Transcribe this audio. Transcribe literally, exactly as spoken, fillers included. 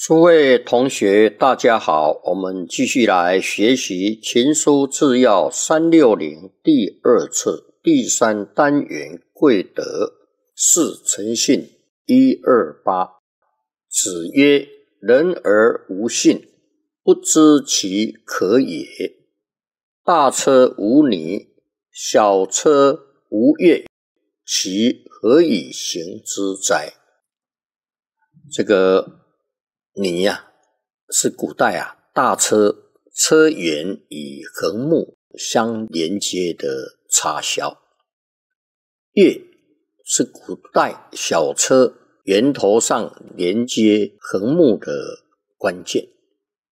诸位同学大家好，我们继续来学习情书治要三六零第二册第三单元贵德四诚信一二八。子曰：人而无信，不知其可也。大车无泥，小车无月，其何以行之哉？这个泥呀、啊，是古代啊大车车辕与横木相连接的插销。月是古代小车辕头上连接横木的关键。